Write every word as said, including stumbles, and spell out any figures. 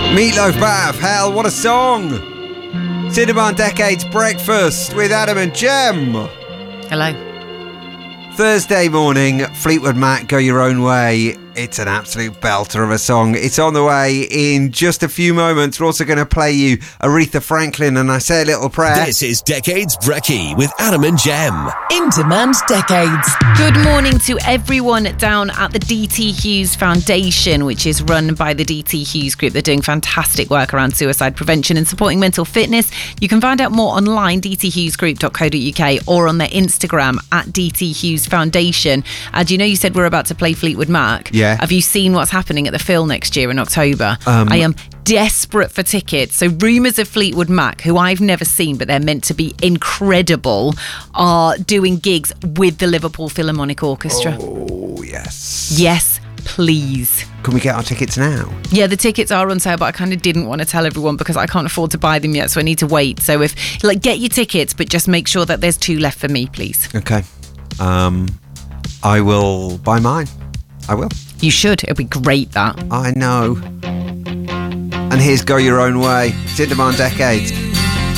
Meatloaf Bath, hell, what a song! Cinema on Decades Breakfast with Adam and Jem. Hello. Thursday morning, Fleetwood Mac, Go Your Own Way. It's an absolute belter of a song. It's on the way in just a few moments. We're also going to play you Aretha Franklin and I Say a Little Prayer. This is Decades Brekkie with Adam and Jem. In Demand Decades. Good morning to everyone down at the D T Hughes Foundation, which is run by the D T Hughes Group. They're doing fantastic work around suicide prevention and supporting mental fitness. You can find out more online, d t hughes group dot co dot u k, or on their Instagram at D T Hughes Foundation. Uh, do you know you said we're about to play Fleetwood Mac? Yeah. Have you seen what's happening at the Phil next year in October? Um, I am desperate for tickets. So rumours of Fleetwood Mac, who I've never seen, but they're meant to be incredible, are doing gigs with the Liverpool Philharmonic Orchestra. Oh, yes. Yes, please. Can we get our tickets now? Yeah, the tickets are on sale, but I kind of didn't want to tell everyone because I can't afford to buy them yet, so I need to wait. So if, like, get your tickets, but just make sure that there's two left for me, please. Okay. Um, I will buy mine. I will. You should. It'll be great, that. I know. And here's Go Your Own Way. It's in Demand Decades.